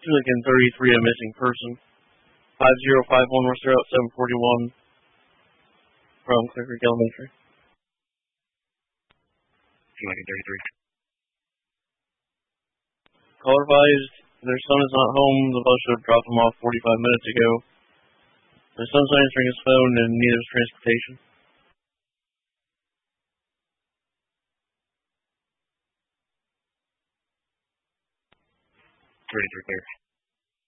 Lincoln 33, a missing person. 5051 Worcester Route 741 from Clear Creek Elementary. Lincoln 33. Caller advised their son is not home. The bus should have dropped him off 45 minutes ago. The son's not answering his phone and neither is transportation. 33 clear.